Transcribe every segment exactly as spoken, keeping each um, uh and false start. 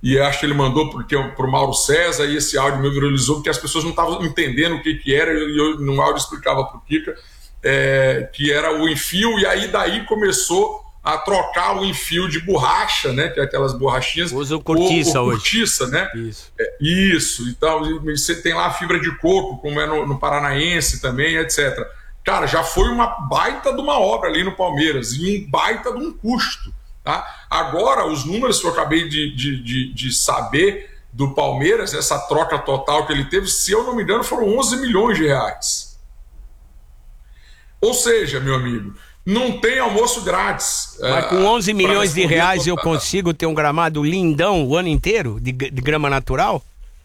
e acho que ele mandou para o Mauro César, e esse áudio meu viralizou, porque as pessoas não estavam entendendo o que, que era, e eu no áudio explicava para o Kika é, que era o enfio, e aí daí começou a trocar o enfio de borracha, né, que é aquelas borrachinhas, usa o cortiça o, o hoje. cortiça, né? Isso. É, isso, então você tem lá a fibra de coco, como é no, no Paranaense também, etcétera. Cara, já foi uma baita de uma obra ali no Palmeiras, e um baita de um custo, tá? Agora, os números que eu acabei de, de, de, de saber do Palmeiras, essa troca total que ele teve, se eu não me engano, foram onze milhões de reais. Ou seja, meu amigo, não tem almoço grátis. Mas com onze milhões de reais eu consigo ter um gramado lindão o ano inteiro, de, de grama natural?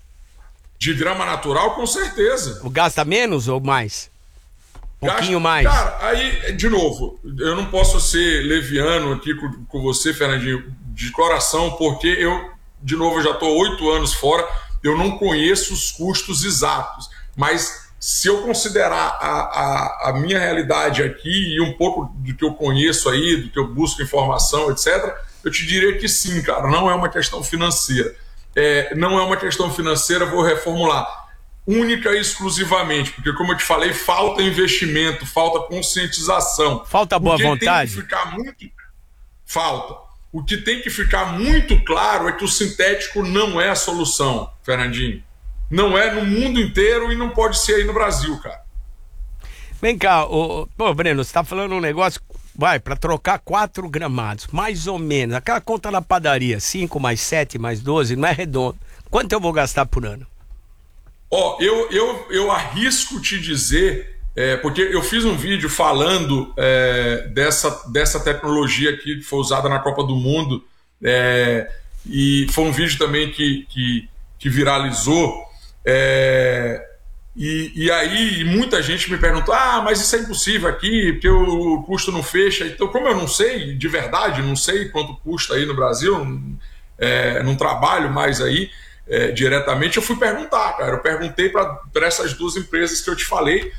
De grama natural, com certeza. Gasta menos ou mais? Um pouquinho mais. Cara, aí, de novo, eu não posso ser leviano aqui com, com você, Fernandinho, de coração, porque eu, de novo, eu já estou oito anos fora, eu não conheço os custos exatos, mas se eu considerar a, a, a minha realidade aqui e um pouco do que eu conheço aí, do que eu busco informação, etcétera, eu te diria que sim, cara, não é uma questão financeira. É, não é uma questão financeira, vou reformular, única e exclusivamente, porque como eu te falei, falta investimento, falta conscientização. Falta boa vontade? Tem que ficar muito... Falta. O que tem que ficar muito claro é que o sintético não é a solução, Fernandinho. Não é no mundo inteiro e não pode ser aí no Brasil, cara. Vem cá, ô, pô, Breno, você tá falando um negócio, vai, para trocar quatro gramados, mais ou menos, aquela conta na padaria, cinco mais sete mais doze, não é redondo. Quanto eu vou gastar por ano? Ó, eu, eu, eu arrisco te dizer, é, porque eu fiz um vídeo falando é, dessa, dessa tecnologia aqui que foi usada na Copa do Mundo, é, e foi um vídeo também que, que, que viralizou. É, e, e aí muita gente me perguntou, ah, mas isso é impossível aqui, porque o custo não fecha. Então, como eu não sei, de verdade, não sei quanto custa aí no Brasil, é, não trabalho mais aí é, diretamente, eu fui perguntar, cara. Eu perguntei para essas duas empresas que eu te falei,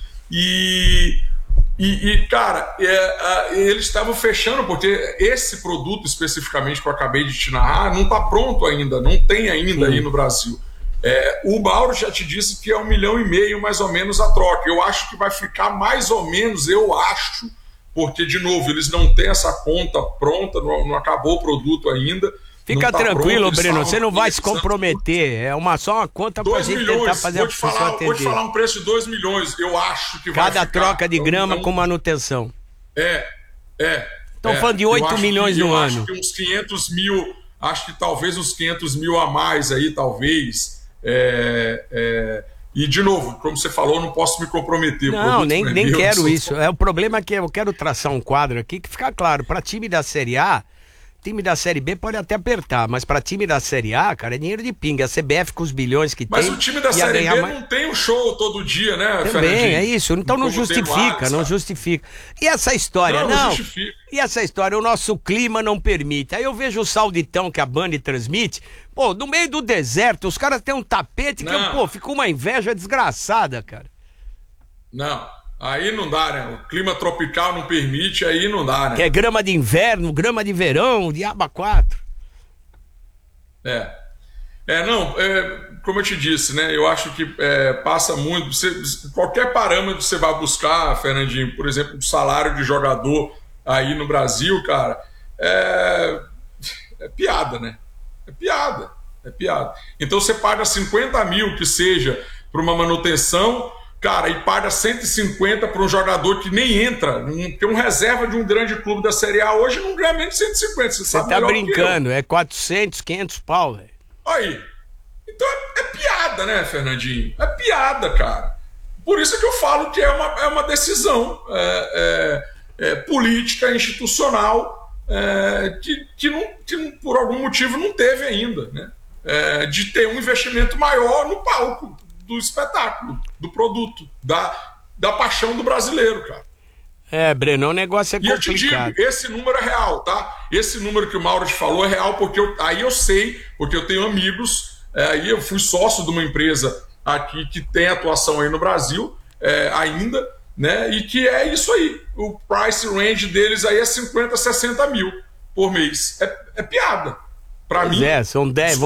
e, e, e cara, é, eles estavam fechando, porque esse produto especificamente que eu acabei de te narrar não está pronto ainda, não tem ainda aí no Brasil. É, o Mauro já te disse que é um milhão e meio mais ou menos a troca. Eu acho que vai ficar mais ou menos, eu acho, porque de novo, eles não têm essa conta pronta, não, não acabou o produto ainda. Fica tá tranquilo, pronto, Breno, você não vai se comprometer, é uma, só uma conta para a gente milhões, tentar fazer a pessoa atender. Vou te falar um preço de dois milhões, eu acho que vai cada ficar. Troca de então, grama então, com manutenção. É, é. Estão é, falando de oito milhões que, no eu ano. Acho que uns quinhentos mil, acho que talvez uns quinhentos mil a mais aí, talvez. É, é, e de novo, como você falou, não posso me comprometer. Não, nem, é nem meu, quero sou... isso. É, o problema é que eu quero traçar um quadro aqui que fica claro. Para time da Série A, time da Série B pode até apertar, mas para time da Série A, cara, é dinheiro de pinga. A C B F com os bilhões que mas tem. Mas o time da Série B mais... não tem um show todo dia, né, Também, Fernandinho? é isso. Então não justifica, não justifica. E essa história, não? não justifica. E essa história, o nosso clima não permite. Aí eu vejo o sauditão que a Band transmite, pô, no meio do deserto, os caras têm um tapete que, eu, pô, fica uma inveja desgraçada, cara. Não, aí não dá, né? O clima tropical não permite, aí não dá, né? Que é grama de inverno, grama de verão, diabo quatro. É. É, não, é, como eu te disse, né? Eu acho que é, passa muito. Você, qualquer parâmetro que você vai buscar, Fernandinho, por exemplo, o salário de jogador aí no Brasil, cara, é, é piada, né? É piada, é piada. Então você paga cinquenta mil que seja para uma manutenção, cara, e paga cento e cinquenta para um jogador que nem entra, um, que é um reserva de um grande clube da Série A hoje não ganha menos de cento e cinquenta. Você, você tá brincando, é quatrocentos, quinhentos pau, velho. Aí. Então é, é piada, né, Fernandinho? É piada, cara. Por isso é que eu falo que é uma, é uma decisão é, é, é, política, institucional, é, que, que, não, que não, por algum motivo não teve ainda, né? É, de ter um investimento maior no palco do espetáculo, do produto, da, da paixão do brasileiro, cara. É, Breno, o negócio é complicado. E eu te digo, esse número é real, tá? Esse número que o Mauro te falou é real, porque eu, aí eu sei, porque eu tenho amigos, é, aí eu fui sócio de uma empresa aqui que tem atuação aí no Brasil, é, ainda, né? E que é isso aí. O price range deles aí é cinquenta, sessenta mil por mês. É, é piada. Pra pois mim. É, são dez.